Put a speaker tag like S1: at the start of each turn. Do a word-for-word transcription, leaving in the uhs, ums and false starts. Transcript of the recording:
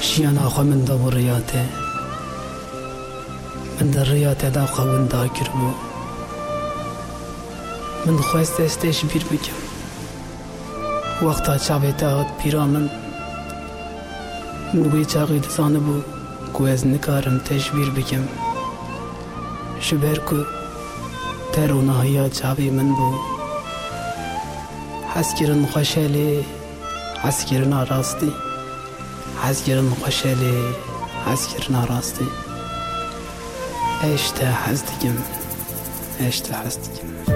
S1: ژیان آخوا من دا بو ڕیاتێ من در ڕیاتێدا قەوندا کردبوو من دخواست ئێستێش بیر بکەم وەختا چاوێتە هات پیرا من من وێ چاغی دەزانبوو کو ez nikarim teşbir bikim ji ber ku teronahiya çavê min bû hezkirin xweşelê hezkirina rastî hezkirin xweşelê hezkirina rastî eş te hez dikim eş te hez dikim